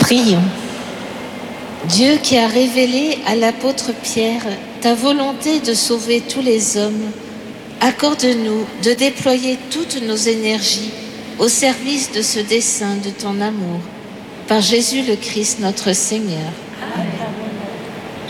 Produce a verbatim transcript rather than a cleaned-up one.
Prions. Dieu qui a révélé à l'apôtre Pierre ta volonté de sauver tous les hommes, accorde-nous de déployer toutes nos énergies au service de ce dessein de ton amour. Par Jésus le Christ notre Seigneur.